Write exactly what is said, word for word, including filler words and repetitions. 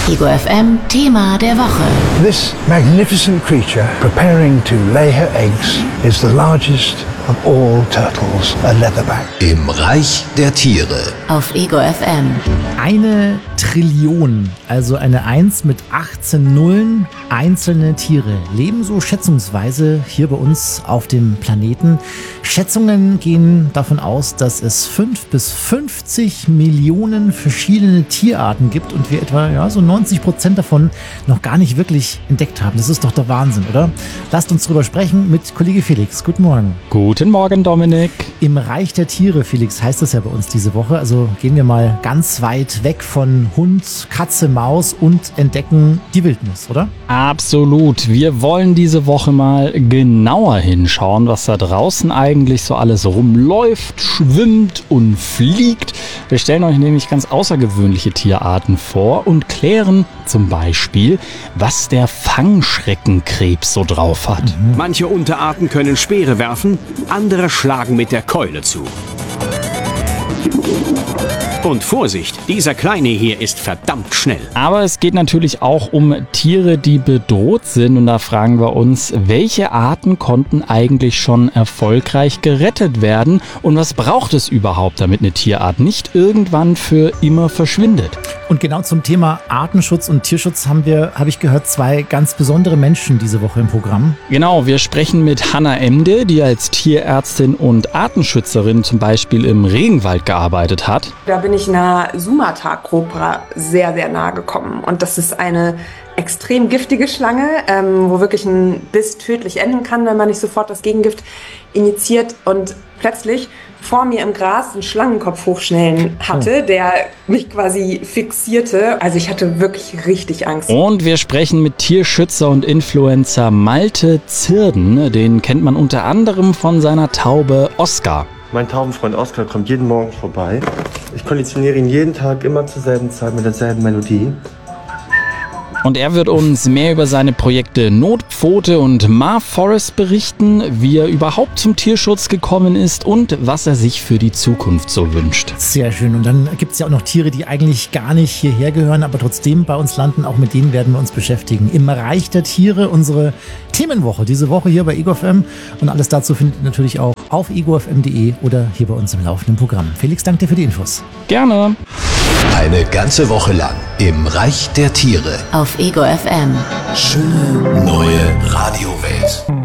Ego F M Thema der Woche. This magnificent creature preparing to lay her eggs is the largest of all turtles, a leatherback. Im Reich der Tiere. Auf Ego F M. Eine Trillion, also eine Eins mit achtzehn Nullen, einzelne Tiere leben so schätzungsweise hier bei uns auf dem Planeten. Schätzungen gehen davon aus, dass es fünf bis fünfzig Millionen verschiedene Tierarten gibt und wir etwa ja, so neunzig Prozent davon noch gar nicht wirklich entdeckt haben. Das ist doch der Wahnsinn, oder? Lasst uns drüber sprechen mit Kollege Felix. Guten Morgen. Guten Morgen, Dominik. Im Reich der Tiere, Felix, heißt es ja bei uns diese Woche. Also gehen wir mal ganz weit weg von Hund, Katze, Maus und entdecken die Wildnis, oder? Absolut. Wir wollen diese Woche mal genauer hinschauen, was da draußen eigentlich so alles rumläuft, schwimmt und fliegt. Wir stellen euch nämlich ganz außergewöhnliche Tierarten vor und klären zum Beispiel, was der Fangschreckenkrebs so drauf hat. Mhm. Manche Unterarten können Speere werfen, andere schlagen mit der Keule zu. Und Vorsicht, dieser Kleine hier ist verdammt schnell. Aber es geht natürlich auch um Tiere, die bedroht sind. Und da fragen wir uns, welche Arten konnten eigentlich schon erfolgreich gerettet werden? Und was braucht es überhaupt, damit eine Tierart nicht irgendwann für immer verschwindet? Und genau zum Thema Artenschutz und Tierschutz haben wir, habe ich gehört, zwei ganz besondere Menschen diese Woche im Programm. Genau, wir sprechen mit Hanna Emde, die als Tierärztin und Artenschützerin zum Beispiel im Regenwald gearbeitet hat. Da bin ich einer Sumatra-Kobra sehr, sehr nahe gekommen. Und das ist eine extrem giftige Schlange, ähm, wo wirklich ein Biss tödlich enden kann, wenn man nicht sofort das Gegengift injiziert. Und plötzlich vor mir im Gras einen Schlangenkopf hochschnellen hatte, der mich quasi fixierte. Also ich hatte wirklich richtig Angst. Und wir sprechen mit Tierschützer und Influencer Malte Zirden. Den kennt man unter anderem von seiner Taube Oscar. Mein Taubenfreund Oscar kommt jeden Morgen vorbei. Ich konditioniere ihn jeden Tag immer zur selben Zeit mit derselben Melodie. Und er wird uns mehr über seine Projekte Notpfote und Mar Forest berichten, wie er überhaupt zum Tierschutz gekommen ist und was er sich für die Zukunft so wünscht. Sehr schön. Und dann gibt es ja auch noch Tiere, die eigentlich gar nicht hierher gehören, aber trotzdem bei uns landen. Auch mit denen werden wir uns beschäftigen. Im Reich der Tiere unsere Themenwoche. Diese Woche hier bei Ego F M. Und alles dazu findet ihr natürlich auch auf ego f m punkt de oder hier bei uns im laufenden Programm. Felix, danke dir für die Infos. Gerne. Eine ganze Woche lang im Reich der Tiere. Auf Ego F M. Schöne neue Radiowelt.